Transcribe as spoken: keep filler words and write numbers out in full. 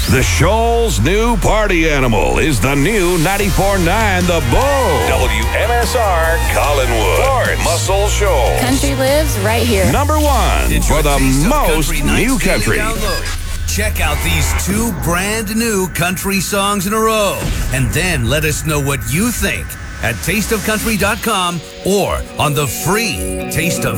The Shoals' new party animal is the new ninety-four point nine The Bull. W M S R Collinwood. Florence. Muscle Shoals. Country lives right here. Number one It's for the Taste of most Country new Nights daily country. download. Check out these two brand new country songs in a row, and then let us know what you think at taste of country dot com or on the free Taste of